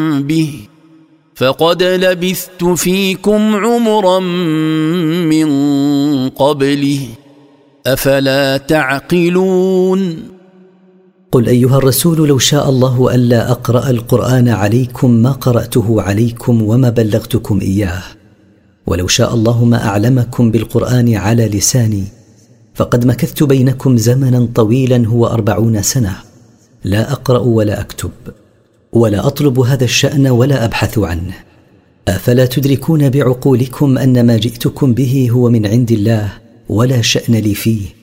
به فقد لبثت فيكم عمرا من قبله أفلا تعقلون قل أيها الرسول لو شاء الله ألا أقرأ القرآن عليكم ما قرأته عليكم وما بلغتكم إياه، ولو شاء الله ما أعلمكم بالقرآن على لساني، فقد مكثت بينكم زمنا طويلا هو 40 سنة لا أقرأ ولا أكتب ولا أطلب هذا الشأن ولا أبحث عنه. أفلا تدركون بعقولكم أن ما جئتكم به هو من عند الله ولا شأن لي فيه؟